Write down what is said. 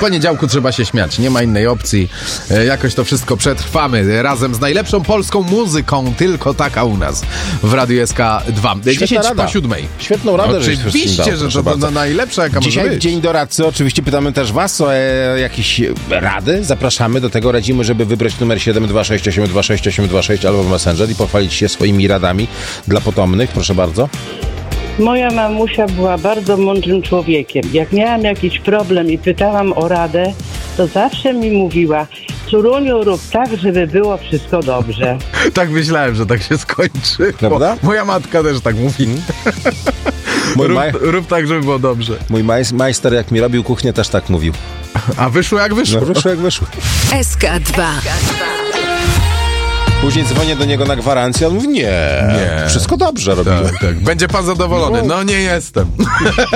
poniedziałku trzeba się śmiać, nie ma innej opcji. Jakoś to wszystko przetrwamy razem z najlepszą polską muzyką, tylko taka u nas w Radiu SK2. 10 po 7. Świetną radę, oczywiście, że to najlepsza, jaka dzisiaj może być. Dzień Doradcy. Oczywiście pytamy też was o jakieś rady. Zapraszamy do tego. Radzimy, żeby wybrać numer 726826826 albo w Messenger i pochwalić się swoimi radami dla potomnych. Proszę bardzo. Moja mamusia była bardzo mądrym człowiekiem. Jak miałam jakiś problem i pytałam o radę, to zawsze mi mówiła: córuniu, rób tak, żeby było wszystko dobrze. Tak myślałem, że tak się skończy. Prawda? Moja matka też tak mówi. Rób tak, żeby było dobrze. Mój majster, jak mi robił kuchnię, też tak mówił. A wyszło jak wyszło. No, wyszło jak wyszło. SK2. Później dzwonię do niego na gwarancję, on mówi nie. Wszystko dobrze robiłem. Tak. Będzie pan zadowolony. No nie jestem.